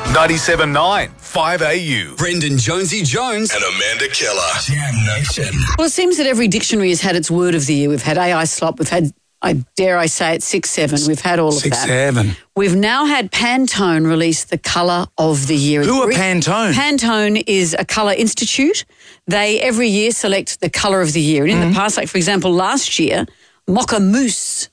97.9 5AU. Brendan Jonesy Jones And Amanda Keller. Jam Nation. Well, it seems that every dictionary has had its word of the year. We've had AI slop, we've had, dare I say it, 6-7. We've had all of that. 6-7. We've now had Pantone release the colour of the year. Who are Pantone? Pantone is a colour institute. They every year select the colour of the year. And in the past, like for example, last year, Mocha Moose.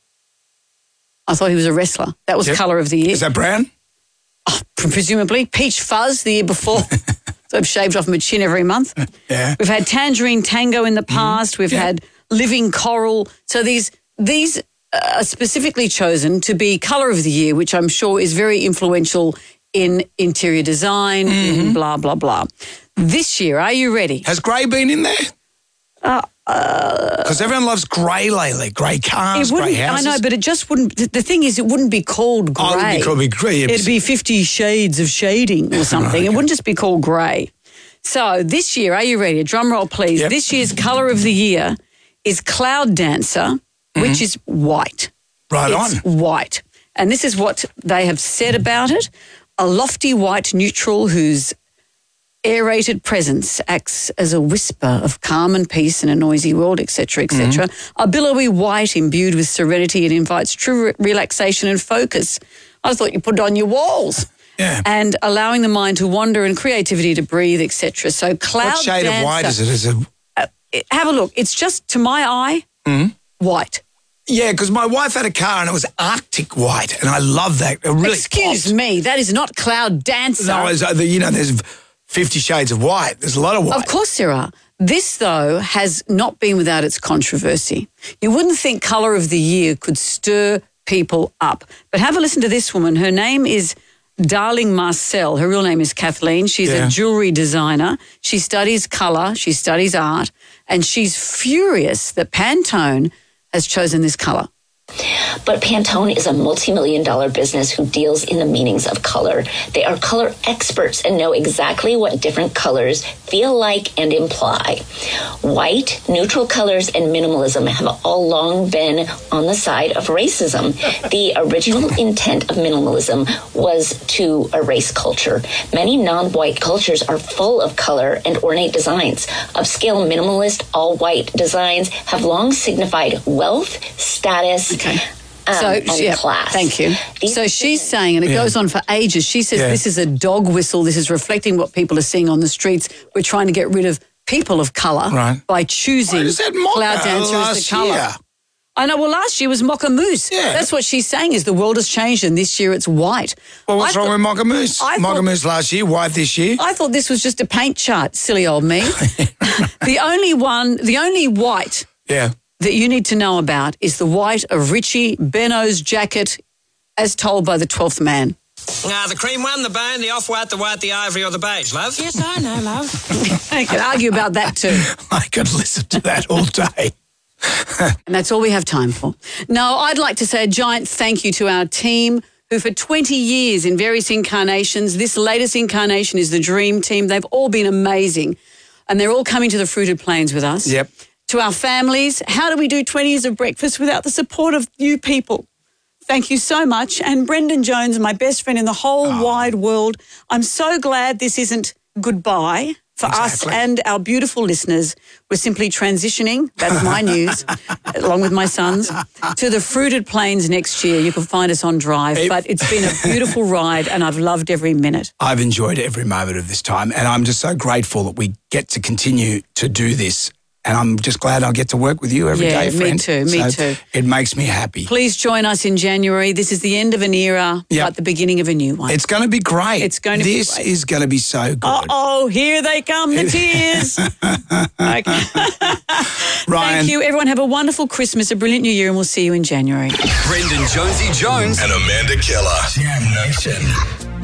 I thought he was a wrestler. That was colour of the year. Is that brown? Presumably. Peach Fuzz the year before. So I've shaved off my chin every month. Yeah. We've had Tangerine Tango in the past. We've had Living Coral. So these are specifically chosen to be colour of the year, which I'm sure is very influential in interior design, in blah, blah, blah. This year, are you ready? Has grey been in there? Because everyone loves grey lately. Grey cars, grey houses. I know, but it just wouldn't. The thing is, it wouldn't be called grey. Oh, it would be grey. It'd be 50 Shades of Shading or something. It wouldn't just be called grey. So this year, are you ready? Drum roll, please. Yep. This year's colour of the year is Cloud Dancer, which is white. It's white. And this is what they have said about it. A lofty white neutral whose aerated presence acts as a whisper of calm and peace in a noisy world, etc., etc. A billowy white imbued with serenity, it invites true relaxation and focus. I thought you put it on your walls. Yeah. And allowing the mind to wander and creativity to breathe, etc. So Cloud What shade Dancer, of white is it? Is it? Have a look. It's just, to my eye, white. Yeah, because my wife had a car and it was Arctic white, and I love that. It really Excuse popped. me, that is not Cloud Dancer. No, there's 50 shades of white. There's a lot of white. Of course there are. This, though, has not been without its controversy. You wouldn't think colour of the year could stir people up. But have a listen to this woman. Her name is Darling Marcel. Her real name is Kathleen. She's a jewellery designer. She studies colour. She studies art. And she's furious that Pantone has chosen this colour. But Pantone is a multi-million-dollar business who deals in the meanings of color. They are color experts and know exactly what different colors feel like and imply. White, neutral colors, and minimalism have all long been on the side of racism. The original intent of minimalism was to erase culture. Many non-white cultures are full of color and ornate designs. Upscale minimalist, all-white designs have long signified wealth, status, and class. Thank you. So she's saying, and it goes on for ages, she says this is a dog whistle. This is reflecting what people are seeing on the streets. We're trying to get rid of people of colour by choosing Cloud Dancer as the colour. I know. Well, last year was Mocha Moose. Yeah. That's what she's saying is the world has changed and this year it's white. Well, what's wrong with Mocha Moose? Mocha Moose last year, white this year. I thought this was just a paint chart, silly old me. The only white that you need to know about is the white of Richie Benaud's jacket as told by the 12th man. The cream one, the bone, the off-white, the white, the ivory or the beige, love? Yes, I know, love. I could argue about that too. I could listen to that all day. And that's all we have time for. No, I'd like to say a giant thank you to our team who for 20 years in various incarnations, this latest incarnation is the Dream Team. They've all been amazing and they're all coming to the Fruited Plains with us. Yep. To our families, how do we do 20 years of breakfast without the support of you people? Thank you so much. And Brendan Jones, my best friend in the whole wide world, I'm so glad this isn't goodbye for us and our beautiful listeners. We're simply transitioning, that's my news, along with my sons, to the Fruited Plains next year. You can find us on Drive. But it's been a beautiful ride and I've loved every minute. I've enjoyed every moment of this time and I'm just so grateful that we get to continue to do this. And I'm just glad I'll get to work with you every day, friend. Me too. It makes me happy. Please join us in January. This is the end of an era, but the beginning of a new one. It's going to be great. It's going to be great. This is going to be so good. Uh-oh, here they come, the tears. Ryan. Thank you. Everyone have a wonderful Christmas, a brilliant new year, and we'll see you in January. Brendan Jonesy Jones And Amanda Keller. Jam Nation.